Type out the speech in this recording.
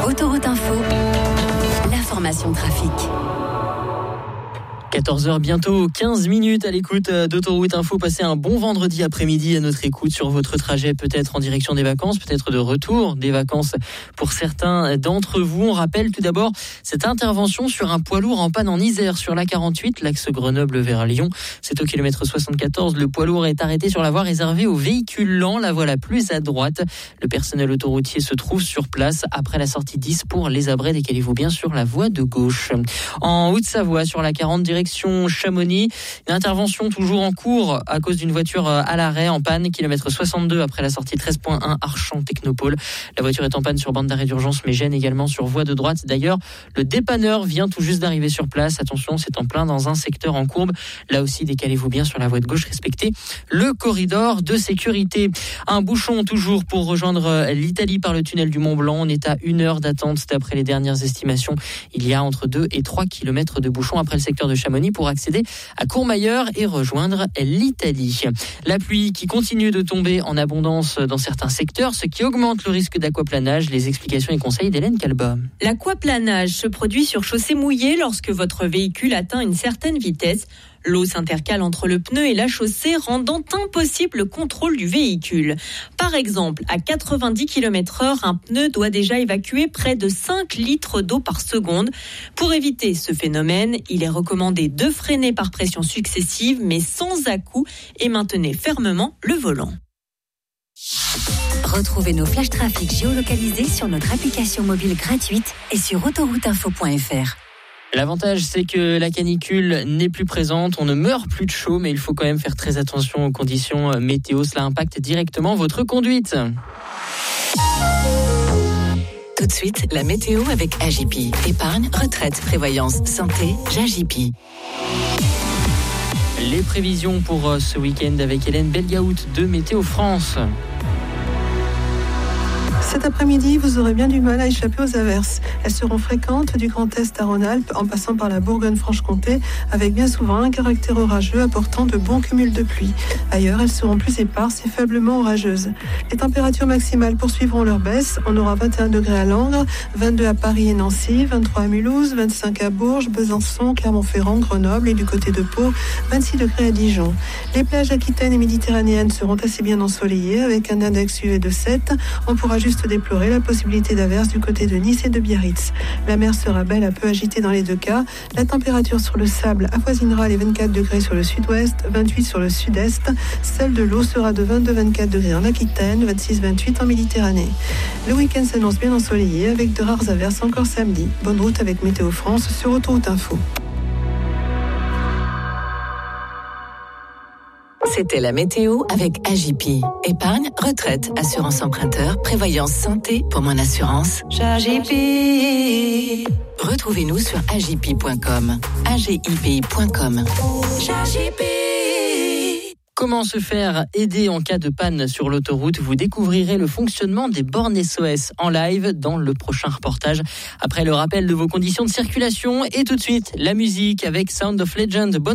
Autoroute Info, l'information trafic. 14h bientôt, 15 minutes à l'écoute d'Autoroute Info. Passez un bon vendredi après-midi à notre écoute sur votre trajet, peut-être en direction des vacances, peut-être de retour des vacances pour certains d'entre vous. On rappelle tout d'abord cette intervention sur un poids lourd en panne en Isère sur l'A48, l'axe Grenoble vers Lyon. C'est au kilomètre 74. Le poids lourd est arrêté sur la voie réservée aux véhicules lents, la voie la plus à droite. Le personnel autoroutier se trouve sur place après la sortie 10 pour les abrets. Décalez-vous bien sur la voie de gauche. En Haute-Savoie, sur l'A40, direction Chamonix, une intervention toujours en cours à cause d'une voiture à l'arrêt en panne, kilomètre 62 après la sortie 13.1 Archamps Technopole. La voiture est en panne sur bande d'arrêt d'urgence mais gêne également sur voie de droite. D'ailleurs, le dépanneur vient tout juste d'arriver sur place. Attention, c'est en plein dans un secteur en courbe. Là aussi, décalez-vous bien sur la voie de gauche, respectez le corridor de sécurité. Un bouchon toujours pour rejoindre l'Italie par le tunnel du Mont Blanc. On est à 1 heure d'attente d'après les dernières estimations. Il y a entre 2 et 3 km de bouchons après le secteur de Chamonix pour accéder à Courmayeur et rejoindre l'Italie. La pluie qui continue de tomber en abondance dans certains secteurs, ce qui augmente le risque d'aquaplanage. Les explications et conseils d'Hélène Calba. L'aquaplanage se produit sur chaussée mouillée lorsque votre véhicule atteint une certaine vitesse. L'eau s'intercale entre le pneu et la chaussée, rendant impossible le contrôle du véhicule. Par exemple, à 90 km/h, un pneu doit déjà évacuer près de 5 litres d'eau par seconde. Pour éviter ce phénomène, il est recommandé de freiner par pression successive, mais sans à-coups, et maintenez fermement le volant. Retrouvez nos flash trafic géolocalisés sur notre application mobile gratuite et sur autorouteinfo.fr. L'avantage, c'est que la canicule n'est plus présente, on ne meurt plus de chaud, mais il faut quand même faire très attention aux conditions météo. Cela impacte directement votre conduite. Tout de suite, la météo avec AJP. Épargne, retraite, prévoyance, santé, JAJP. Les prévisions pour ce week-end avec Hélène Belgaout de Météo France. Cet après-midi, vous aurez bien du mal à échapper aux averses. Elles seront fréquentes du Grand Est à Rhône-Alpes en passant par la Bourgogne-Franche-Comté avec bien souvent un caractère orageux apportant de bons cumuls de pluie. Ailleurs, elles seront plus éparses et faiblement orageuses. Les températures maximales poursuivront leur baisse. On aura 21 degrés à Langres, 22 à Paris et Nancy, 23 à Mulhouse, 25 à Bourges, Besançon, Clermont-Ferrand, Grenoble et du côté de Pau, 26 degrés à Dijon. Les plages aquitaines et méditerranéennes seront assez bien ensoleillées avec un index UV de 7. On pourra juste déplorer la possibilité d'averses du côté de Nice et de Biarritz. La mer sera belle à peu agitée dans les deux cas. La température sur le sable avoisinera les 24 degrés sur le sud-ouest, 28 sur le sud-est. Celle de l'eau sera de 22-24 degrés en Aquitaine, 26-28 en Méditerranée. Le week-end s'annonce bien ensoleillé avec de rares averses encore samedi. Bonne route avec Météo France sur Autoroute Info. C'était la météo avec AJP. Épargne, retraite, assurance emprunteur, prévoyance santé. Pour mon assurance, AJP. Retrouvez-nous sur ajp.com. AGIPI.com. AJP. Comment se faire aider en cas de panne sur l'autoroute? Vous découvrirez le fonctionnement des bornes SOS en live dans le prochain reportage. Après le rappel de vos conditions de circulation et tout de suite la musique avec Sound of Legend. Bonne